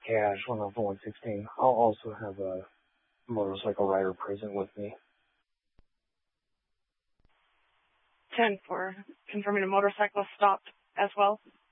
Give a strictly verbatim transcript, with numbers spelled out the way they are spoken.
Cash, one off one sixteen. I'll also have a motorcycle rider present with me. ten for confirming a motorcycle stopped as well.